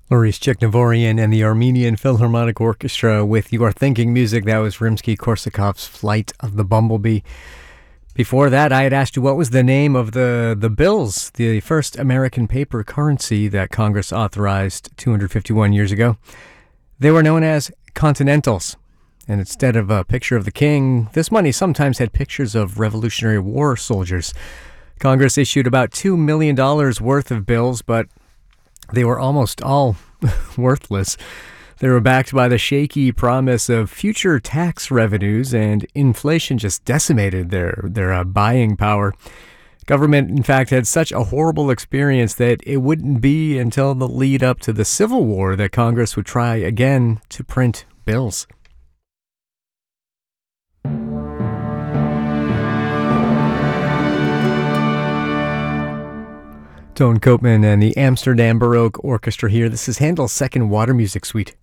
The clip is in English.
Loris Chiknavorian and the Armenian Philharmonic Orchestra with You Are Thinking Music. That was Rimsky-Korsakov's Flight of the Bumblebee. Before that, I had asked you what was the name of the bills, the first American paper currency that Congress authorized 251 years ago. They were known as Continentals. And instead of a picture of the king, this money sometimes had pictures of Revolutionary War soldiers. Congress issued about $2 million worth of bills, but they were almost all worthless. They were backed by the shaky promise of future tax revenues, and inflation just decimated their buying power. Government, in fact, had such a horrible experience that it wouldn't be until the lead up to the Civil War that Congress would try again to print bills. Toon Koopman and the Amsterdam Baroque Orchestra here. This is Handel's Second Water Music Suite.